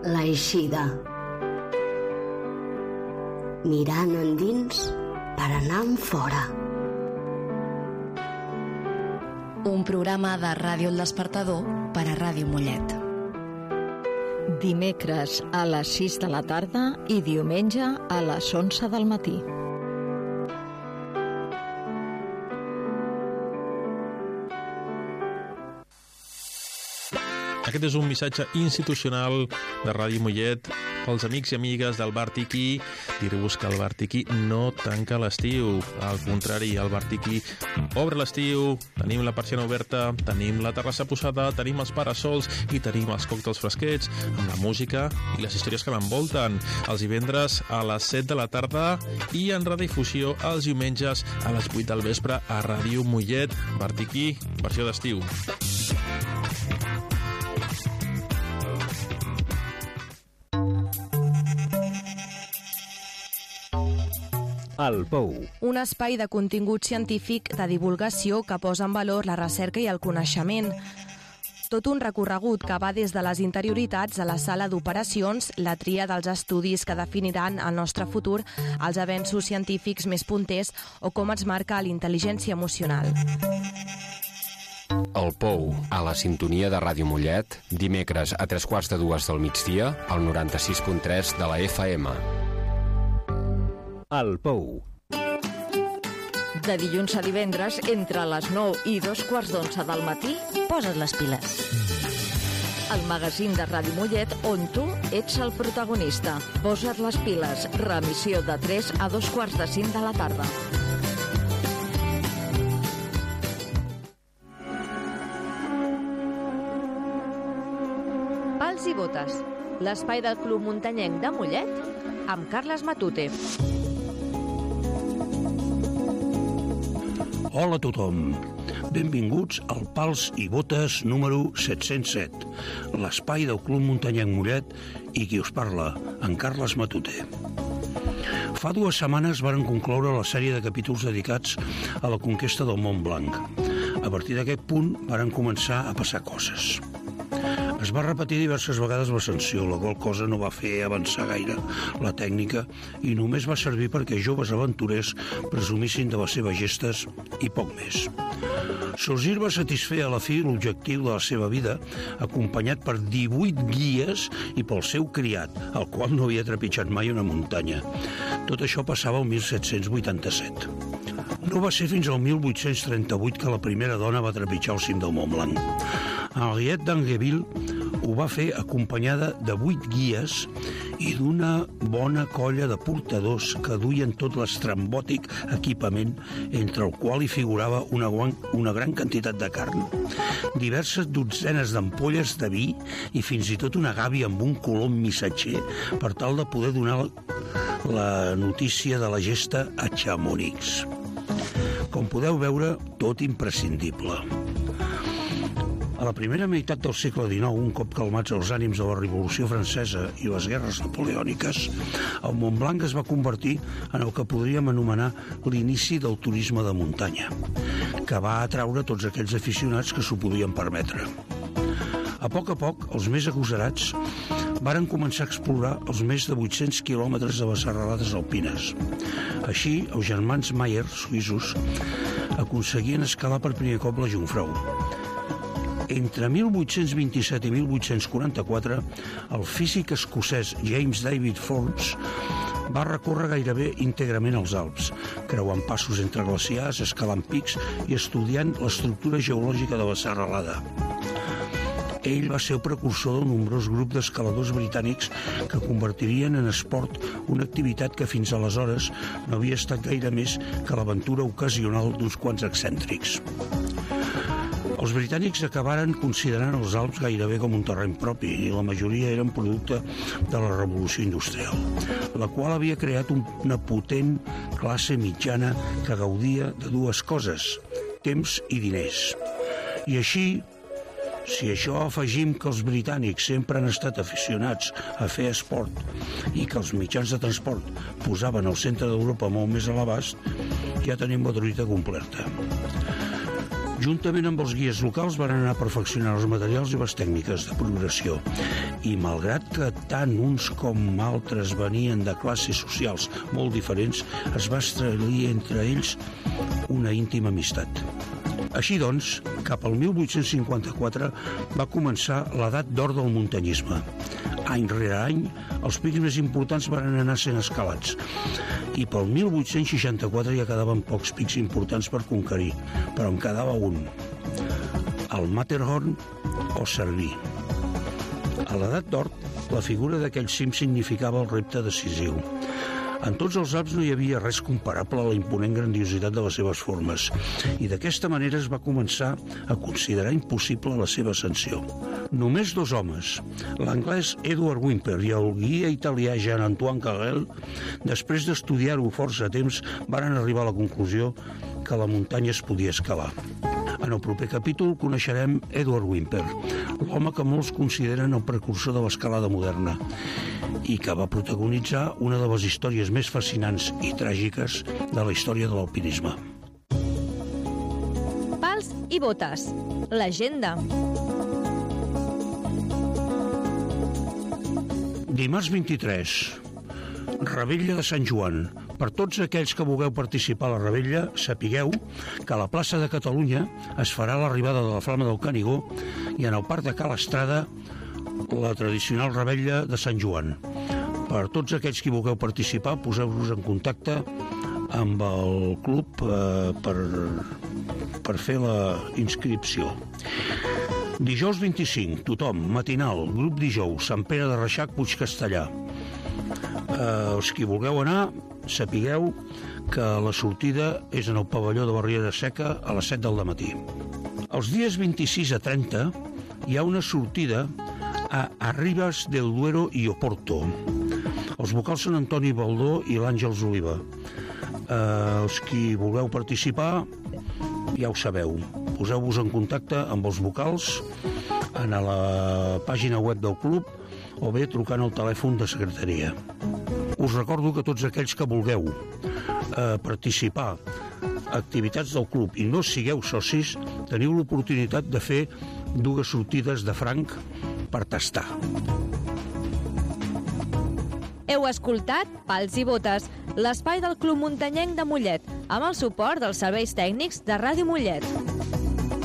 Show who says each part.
Speaker 1: l'eixida. Mirant endins per anar enfora.
Speaker 2: Un programa de Ràdio El Despertador per a Ràdio Mollet.
Speaker 3: Dimecres a les 6 de la tarda i diumenge a les 11 del matí.
Speaker 4: Aquest és un missatge institucional de Ràdio Mollet pels amics i amigues del Bar Tiki. Dir-vos que el Bar Tiki no tanca l'estiu. Al contrari, el Bar Tiki obre l'estiu, tenim la persiana oberta, tenim la terrassa posada, tenim els parasols i tenim els còctels fresquets amb la música i les històries que l'envolten. Els divendres a les 7 de la tarda i en redifusió els diumenges a les 8 del vespre a Ràdio Mollet. Bar Tiki, versió d'estiu.
Speaker 5: El Pou.
Speaker 6: Un espai de contingut científic de divulgació que posa en valor la recerca i el coneixement. Tot un recorregut que va des de les interioritats a la sala d'operacions, la tria dels estudis que definiran el nostre futur, els avenços científics més punters o com ens marca l'intel·ligència emocional.
Speaker 5: El Pou, a la sintonia de Ràdio Mollet, dimecres a 3:15 del migdia, al 96.3 de la FM. El Pou.
Speaker 3: De dilluns a divendres, entre les 9 i 2:15 del matí,
Speaker 2: Posa't les piles.
Speaker 3: el magazín de Ràdio Mollet on tu ets el protagonista. Posa't les piles, remissió de 3 a 2:45 de la tarda.
Speaker 6: Pals i botes, l'espai del Club Muntanyenc de Mollet amb Carles Matute.
Speaker 7: Hola a tothom, benvinguts al Pals i Botes número 707, l'espai del Club Muntanyenc Mollet i qui us parla, en Carles Matute. Fa 2 setmanes varen concloure la sèrie de capítols dedicats a la conquesta del Mont Blanc. A partir d'aquest punt varen començar a passar coses. Es va repetir diverses vegades l'ascensió, la qual cosa no va fer avançar gaire la tècnica i només va servir perquè joves aventurers presumissin de les seves gestes i poc més. Sorgir va satisfer a la fi l'objectiu de la seva vida, acompanyat per 18 guies i pel seu criat, el qual no havia trepitjat mai una muntanya. Tot això passava el 1787. No va ser fins al 1838 que la primera dona va trepitjar el cim del Mont Blanc. Henriette d'Angueville ho va fer acompanyada de 8 guies i d'una bona colla de portadors que duien tot l'estrambòtic equipament, entre el qual hi figurava una gran quantitat de carn, diverses dotzenes d'ampolles de vi i fins i tot una gàbia amb un colom missatger per tal de poder donar la notícia de la gesta a Chamonix. Com podeu veure, tot imprescindible. A la primera meitat del segle XIX, un cop calmats els ànims de la Revolució Francesa i les guerres napoleòniques, el Mont Blanc es va convertir en el que podríem anomenar l'inici del turisme de muntanya, que va atraure tots aquells aficionats que s'ho podien permetre. A poc, els més agosarats varen començar a explorar els més de 800 quilòmetres de les serralades alpines. Així, els germans Mayer, suïssos, aconseguien escalar per primer cop la Jungfrau. Entre 1827 i 1844, el físic escocès James David Forbes va recórrer gairebé íntegrament els Alps, creuant passos entre glaciars, escalant pics i estudiant l'estructura geològica de la serralada. Ell va ser el precursor d'un nombrós grup d'escaladors britànics que convertirien en esport una activitat que fins aleshores no havia estat gaire més que l'aventura ocasional d'uns quants excèntrics. Els britànics acabaren considerant els Alps gairebé com un terreny propi i la majoria eren producte de la revolució industrial, la qual havia creat una potent classe mitjana que gaudia de 2 coses, temps i diners. I així, si això afegim que els britànics sempre han estat aficionats a fer esport i que els mitjans de transport posaven el centre d'Europa molt més a l'abast, ja tenim la truita completa. Juntament amb els guies locals van anar perfeccionant els materials i les tècniques de progressió. I malgrat que tant uns com altres venien de classes socials molt diferents, es va establir entre ells una íntima amistat. Així doncs, cap al 1854 va començar l'edat d'or del muntanyisme. Any rere any, els pics més importants van anar sent escalats i pel 1864 ja quedaven pocs pics importants per conquerir, però en quedava un, el Matterhorn o Cerví. A l'edat d'or, la figura d'aquell cim significava el repte decisiu. En tots els Alps no hi havia res comparable a la imponent grandiositat de les seves formes i d'aquesta manera es va començar a considerar impossible la seva ascensió. Només dos homes, l'anglès Edward Whymper i el guia italià Jean-Antoine Carrel, després d'estudiar-ho força temps, van arribar a la conclusió que la muntanya es podia escalar. En el proper capítol coneixerem Edward Whymper, l'home que molts consideren el precursor de l'escalada moderna i que va protagonitzar una de les històries més fascinants i tràgiques de la història de l'alpinisme.
Speaker 8: Pals i botes. L'agenda.
Speaker 7: Dimarts 23. Revetlla de Sant Joan. Per tots aquells que vulgueu participar a la revetlla, sapigueu que a la plaça de Catalunya es farà l'arribada de la Flama del Canigó i en el parc de Ca l'Estrada la tradicional revetlla de Sant Joan. Per tots aquells que vulgueu participar, poseu-vos en contacte amb el club per fer la inscripció. Dijous 25, tothom, matinal, grup dijous, Sant Pere de Reixac, Puig Castellar. Els que vulgueu anar, sapigueu que la sortida és en el pavelló de Barriera Seca a les 7 del matí. Els dies 26 a 30 hi ha una sortida a Arribas del Duero i Oporto. Els vocals són Antoni Baldó i l'Àngels Oliva. Els que vulgueu participar, ja ho sabeu. Poseu-vos en contacte amb els vocals a la pàgina web del club o bé trucant al telèfon de secretaria. Us recordo que tots aquells que vulgueu participar a activitats del club i no sigueu socis, teniu l'oportunitat de fer 2 sortides de franc per tastar.
Speaker 8: Heu escoltat Pals i botes, l'espai del Club Muntanyenc de Mollet, amb el suport dels serveis tècnics de Ràdio Mollet.